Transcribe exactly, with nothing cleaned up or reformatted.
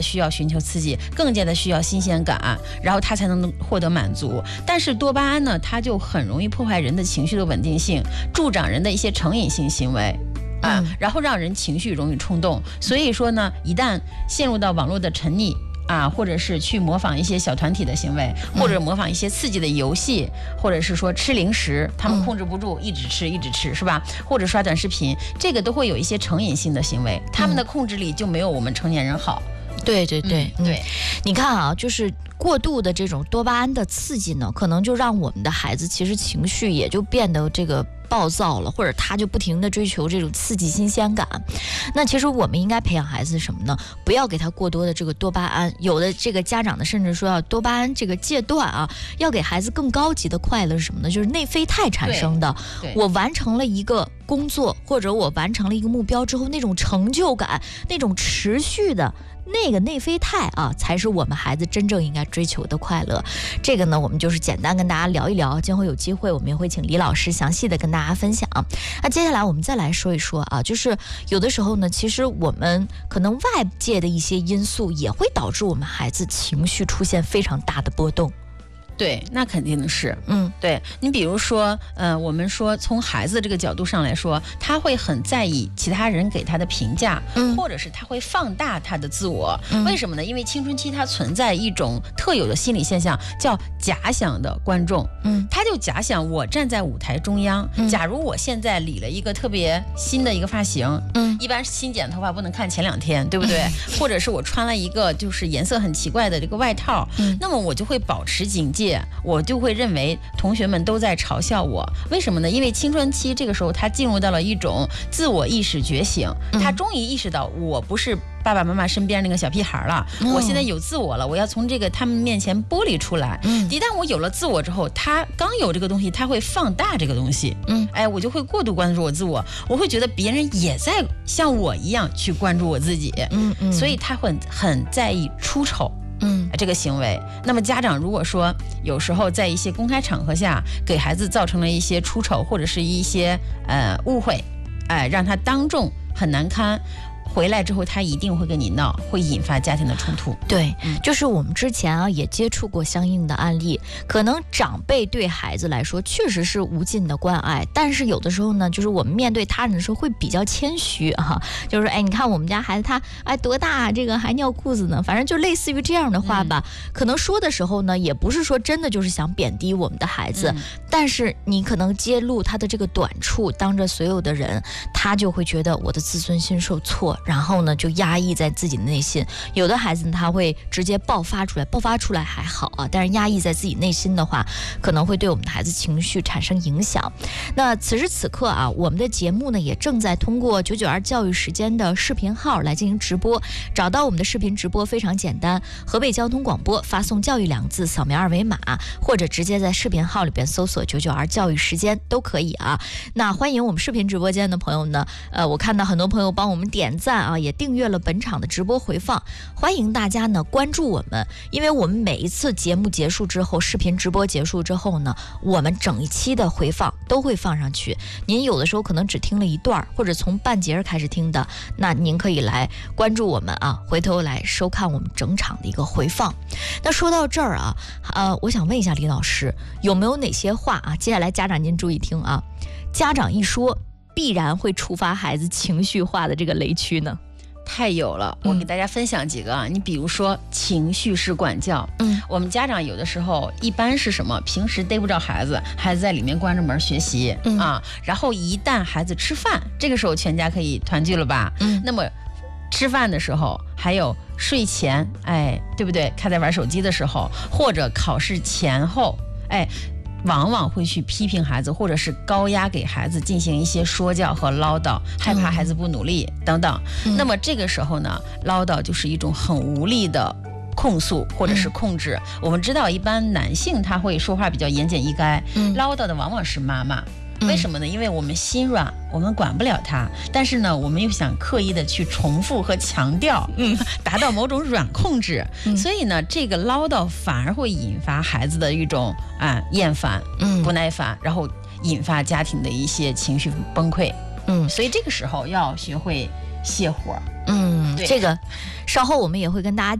需要寻求刺激，更加的需要新鲜感，然后他才能获得满足。但是多巴胺呢，它就很容易破坏人的情绪的稳定性，助长人的一些成瘾性行为。啊、嗯，然后让人情绪容易冲动，所以说呢，一旦陷入到网络的沉溺啊，或者是去模仿一些小团体的行为，或者模仿一些刺激的游戏，或者是说吃零食，他们控制不住，一直吃一直吃，是吧？或者刷短视频，这个都会有一些成瘾性的行为，他们的控制力就没有我们成年人好。 对对对、 嗯、对、 嗯，你看啊，就是过度的这种多巴胺的刺激呢，可能就让我们的孩子其实情绪也就变得这个暴躁了，或者他就不停地追求这种刺激新鲜感。那其实我们应该培养孩子什么呢？不要给他过多的这个多巴胺。有的这个家长呢，甚至说要多巴胺这个戒断啊，要给孩子更高级的快乐是什么呢？就是内啡肽产生的。我完成了一个工作，或者我完成了一个目标之后，那种成就感，那种持续的那个内啡肽啊，才是我们孩子真正应该追求的快乐。这个呢，我们就是简单跟大家聊一聊，今后有机会我们也会请李老师详细的跟大家分享。那接下来我们再来说一说啊，就是有的时候呢，其实我们可能外界的一些因素也会导致我们孩子情绪出现非常大的波动。 对，那肯定是， 嗯， 对你比如说，呃，我们说从孩子的这个角度上来说，他会很在意其他人给他的评价，嗯，或者是他会放大他的自我，嗯，为什么呢？因为青春期它存在一种特有的心理现象，叫假想的观众，嗯，他就假想我站在舞台中央，嗯，假如我现在理了一个特别新的一个发型，嗯，一般新剪头发不能看前两天，对不对？嗯，或者是我穿了一个就是颜色很奇怪的这个外套，嗯，那么我就会保持警戒。我就会认为同学们都在嘲笑我，为什么呢？因为青春期这个时候他进入到了一种自我意识觉醒，他终于意识到我不是爸爸妈妈身边那个小屁孩了，嗯，我现在有自我了，我要从这个他们面前剥离出来，嗯，一旦我有了自我之后，他刚有这个东西，他会放大这个东西，嗯，哎，我就会过度关注我自我，我会觉得别人也在像我一样去关注我自己，嗯嗯，所以他会很在意出丑，嗯，这个行为。那么家长如果说有时候在一些公开场合下给孩子造成了一些出丑或者是一些呃误会，哎，让他当众很难堪，回来之后他一定会跟你闹，会引发家庭的冲突。 对，嗯，就是我们之前啊也接触过相应的案例，可能长辈对孩子来说确实是无尽的关爱，但是有的时候呢，就是我们面对他人的时候会比较谦虚啊，就是哎，你看我们家孩子他哎多大，这个还尿裤子呢，反正就类似于这样的话吧，嗯，可能说的时候呢，也不是说真的就是想贬低我们的孩子，嗯，但是你可能揭露他的这个短处，当着所有的人，他就会觉得我的自尊心受挫。然后呢，就压抑在自己的内心。有的孩子呢，他会直接爆发出来，爆发出来还好啊，但是压抑在自己内心的话，可能会对我们的孩子情绪产生影响。那此时此刻啊，我们的节目呢，也正在通过九九二教育时间的视频号来进行直播。找到我们的视频直播非常简单，河北交通广播发送教育两个字，扫描二维码，或者直接在视频号里边搜索九九二教育时间都可以啊。那欢迎我们视频直播间的朋友呢，呃，我看到很多朋友帮我们点赞啊，也订阅了本场的直播回放，欢迎大家呢关注我们，因为我们每一次节目结束之后，视频直播结束之后呢，我们整一期的回放都会放上去。您有的时候可能只听了一段，或者从半截开始听的，那您可以来关注我们啊，回头来收看我们整场的一个回放。那说到这儿啊，呃，我想问一下李老师，有没有哪些话啊？接下来家长您注意听啊，家长一说，必然会触发孩子情绪化的这个雷区呢？ 太有了，我给大家分享几个啊，嗯，你比如说情绪式管教，嗯，我们家长有的时候一般是什么？平时逮不着孩子，孩子在里面关着门学习，嗯，啊，然后一旦孩子吃饭，这个时候全家可以团聚了吧？嗯，那么吃饭的时候，还有睡前，哎，对不对？他在玩手机的时候，或者考试前后，哎。往往会去批评孩子，或者是高压给孩子进行一些说教和唠叨，害怕孩子不努力，嗯，等等，嗯。那么这个时候呢，唠叨就是一种很无力的控诉或者是控制，嗯。我们知道一般男性他会说话比较言简意赅，嗯，唠叨的往往是妈妈。为什么呢？因为我们心软，我们管不了他，但是呢，我们又想刻意的去重复和强调，嗯，达到某种软控制，嗯，所以呢，这个唠叨反而会引发孩子的一种啊厌烦，嗯，不耐烦，然后引发家庭的一些情绪崩溃，嗯，所以这个时候要学会泄火， 嗯，这个稍后我们也会跟大家